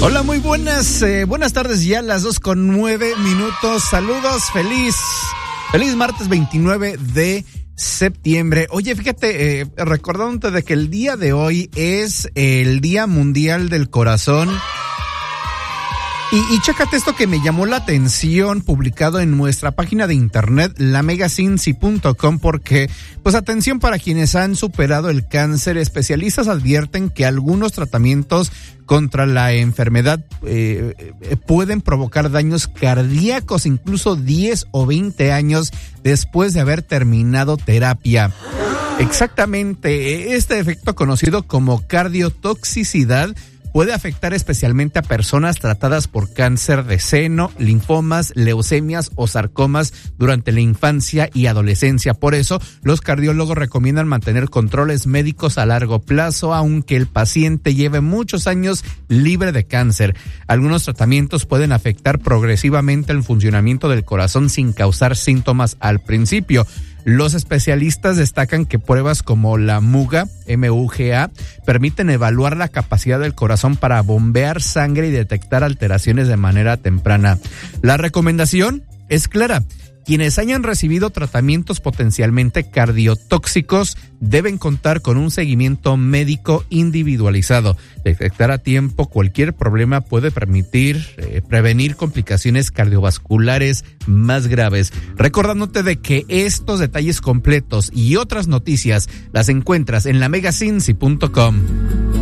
Hola, muy buenas tardes, ya las 2:09. Saludos, feliz martes 29 de septiembre. Oye, fíjate, recordándote de que el día de hoy es el Día Mundial del Corazón. Y chécate esto que me llamó la atención, publicado en nuestra página de internet, lamegacincy.com, porque, pues atención para quienes han superado el cáncer, especialistas advierten que algunos tratamientos contra la enfermedad pueden provocar daños cardíacos, incluso 10 o 20 años después de haber terminado terapia. Exactamente, este efecto conocido como cardiotoxicidad puede afectar especialmente a personas tratadas por cáncer de seno, linfomas, leucemias o sarcomas durante la infancia y adolescencia. Por eso, los cardiólogos recomiendan mantener controles médicos a largo plazo, aunque el paciente lleve muchos años libre de cáncer. Algunos tratamientos pueden afectar progresivamente el funcionamiento del corazón sin causar síntomas al principio. Los especialistas destacan que pruebas como la MUGA, MUGA, permiten evaluar la capacidad del corazón para bombear sangre y detectar alteraciones de manera temprana. La recomendación es clara. Quienes hayan recibido tratamientos potencialmente cardiotóxicos deben contar con un seguimiento médico individualizado. Detectar a tiempo cualquier problema puede permitir prevenir complicaciones cardiovasculares más graves. Recordándote de que estos detalles completos y otras noticias las encuentras en lamegacincy.com.